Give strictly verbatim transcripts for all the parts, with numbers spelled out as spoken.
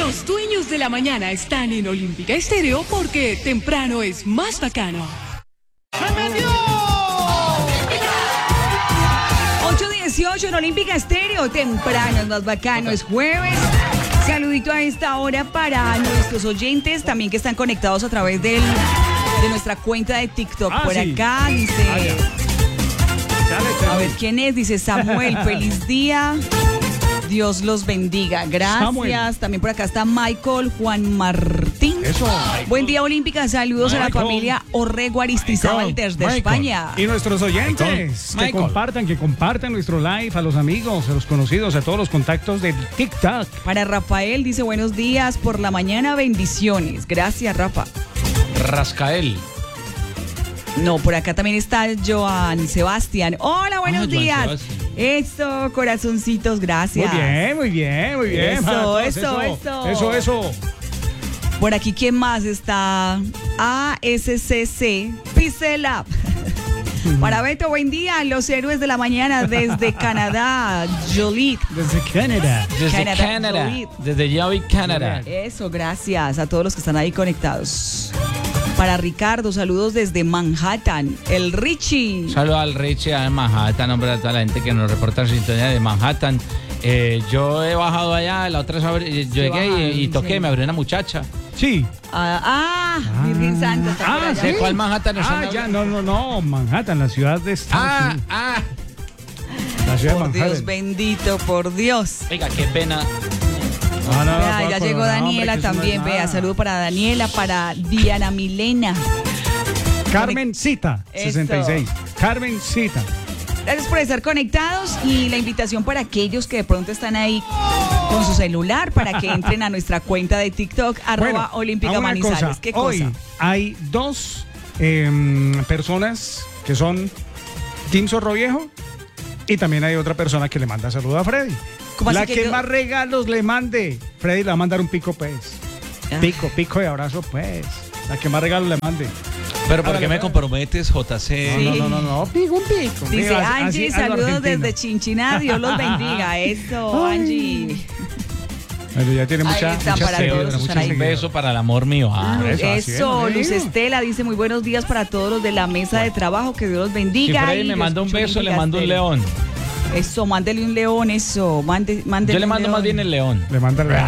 Los dueños de la mañana están en Olímpica Estéreo porque temprano es más bacano. ocho dieciocho en Olímpica Estéreo, temprano es más bacano, es jueves. Saludito a esta hora para nuestros oyentes también que están conectados a través del, de nuestra cuenta de TikTok. Ah, Por sí. acá dice, Ah, Chale, chale. a ver quién es, dice Samuel, feliz día. Dios los bendiga. Gracias. Samuel. También por acá está Michael Juan Martín. Eso. Buen día, Olímpica. Saludos a la Michael. familia Orrego Aristizábal desde Michael. España. Y nuestros oyentes Michael. que Michael. compartan, que compartan nuestro live a los amigos, a los conocidos, a todos los contactos de TikTok. Para Rafael dice buenos días por la mañana, bendiciones. Gracias, Rafa. Rascael. No, por acá también está Joan Sebastián. Hola, buenos Ah, Joan días. Sebastián. Eso, corazoncitos, gracias. Muy bien, muy bien, muy bien. Eso, para todos, eso, eso. Eso, eso. Por aquí, ¿quién más está? A S C C Pixel Up. Para Beto, buen día. Los héroes de la mañana desde Canadá. Jolit. Desde Canadá. Desde Canadá, Canadá. David. Desde Yavi, Canadá. Eso, gracias a todos los que están ahí conectados. Para Ricardo, saludos desde Manhattan. El Richie. Saludos al Richie de Manhattan, hombre, a toda la gente que nos reporta en sintonía de Manhattan. Eh, yo he bajado allá, la otra vez eh, yo llegué bajaron, y, y toqué, sí. me abrió una muchacha. Sí. Ah, ah, Virgen Santa. está por Ah, allá. sí. ¿De cuál Manhattan nos Ah, han ya, hablado? no, no, no. Manhattan, la ciudad de Estados Ah, Unidos. ah. La ciudad Por de Dios Manhattan. bendito, por Dios. Oiga, qué pena. No, no, Vea, no, ya no, llegó no, Daniela hombre, que eso no también. es Vea, nada. saludo para Daniela, para Diana Milena. Carmen Cita, Eso. sesenta y seis. Carmen Cita. Gracias por estar conectados y la invitación para aquellos que de pronto están ahí con su celular para que entren a nuestra cuenta de TikTok, arroba Olímpica a una Manizales. cosa, ¿Qué hoy cosa? hay dos em, personas que son Team Zorro Viejo y también hay otra persona que le manda saludos a Freddy. ¿Cómo La así que, que yo- más regalos le mande, Freddy le va a mandar un pico, pues. Ah. Pico, pico de abrazo, pues. La que más regalos le mande. Pero ¿por Hágale, qué me pues. comprometes, J C? Sí. No, no, no, no, no, pico, un pico. Dice Mira, así- Angie, así a lo saludos argentino. desde Chinchiná, Dios los bendiga. Eso, Ay. Angie. Bueno, ya tiene Ahí mucha, están mucha para seguidora, todos los mucha que están ahí. Un seguidora. beso para el amor mío. Ah, Eso, así Eso, es, Luz amigo. Estela dice muy buenos días para todos los de la mesa de trabajo, que Dios los si bendiga. Freddy Y me yo manda un escucho beso, le Olímpica mando un Estéreo. león. Eso, mándele un león, eso. Mande, mándele Yo le un mando más león. bien el león. Le manda el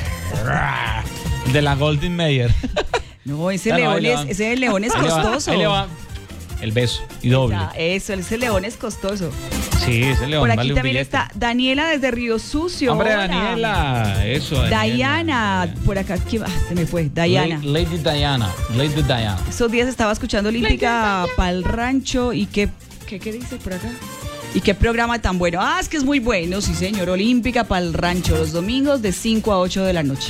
De la Golden Mayer. No, ese Ya no, león ahí le es, va. ese león es Ahí le va, costoso. ahí le va el beso y doble. Ya, eso, ese león es costoso. Sí, ese león Por aquí vale un también billete. está Daniela desde Río Sucio. Hombre, Hola. Daniela, eso. Diana, por acá, ¿quién- ah, se me fue, Diana. La- Lady Diana, Lady Diana. Esos días estaba escuchando Olímpica para el rancho y qué, qué, qué dice por acá. Y qué programa tan bueno. Ah, es que es muy bueno, sí señor. Olímpica para el rancho, los domingos de cinco a ocho de la noche.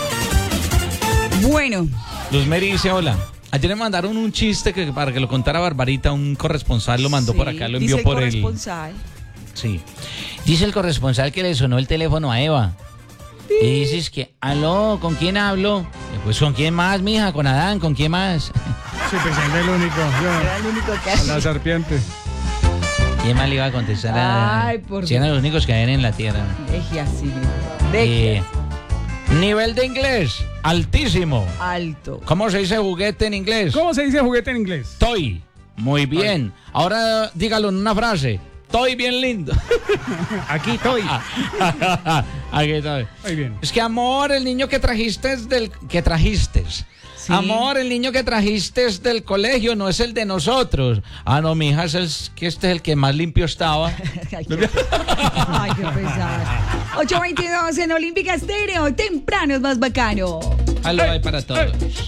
Bueno, Luz Mary dice hola. Ayer le mandaron un chiste que para que lo contara Barbarita, un corresponsal lo mandó sí, por acá, lo dice envió el por el. corresponsal. Sí. Dice el corresponsal que le sonó el teléfono a Eva. Y dices que, aló, ¿con quién hablo? Y pues, ¿con quién más, mija? ¿Con Adán? ¿Con quién más? Sí, pues él es el único. yo- Era el único que a la serpiente. ¿Quién más le iba a contestar a Ay, por si eran los únicos que habían en la tierra? Deje así, mijo. Deje Eh, nivel de inglés, altísimo. alto. ¿Cómo se dice juguete en inglés? ¿Cómo se dice juguete en inglés? Toy. Muy bien. Ahora dígalo en una frase. Estoy bien lindo. Aquí estoy. Aquí estoy. Muy bien. Es que amor, el niño que trajiste es del que trajiste. Sí. Amor, el niño que trajiste es del colegio, no es el de nosotros. Ah, no, mija, es el- que este es el que más limpio estaba. Ay, qué, ay, qué pesar. ocho veintidós en Olímpica Estéreo. Temprano es más bacano. Aló, ahí para todos.